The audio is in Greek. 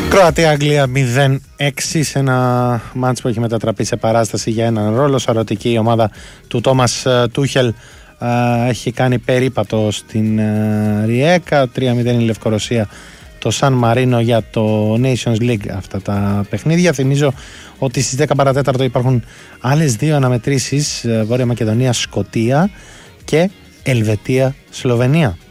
Κροατία-Αγγλία 0-6 σε ένα μάτς που έχει μετατραπεί σε παράσταση για έναν ρόλο. Σαρωτική η ομάδα του Τόμας Τούχελ έχει κάνει περίπατο στην Ριέκα. 3-0 η Λευκορωσία, το Σαν Μαρίνο για το Nations League αυτά τα παιχνίδια. Θυμίζω ότι στις 10 παρατέταρτο υπάρχουν άλλες δύο αναμετρήσεις, Βόρεια Μακεδονία-Σκωτία και Ελβετία-Σλοβενία.